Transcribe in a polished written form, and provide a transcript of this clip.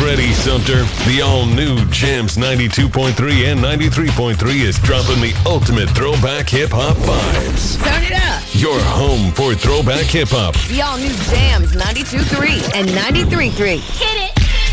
ready, Sumter. The all-new Jams 92.3 and 93.3 is dropping the ultimate throwback hip-hop vibes. Turn it up. Your home for throwback hip-hop. The all-new Jams 92.3 and 93.3. Hit it.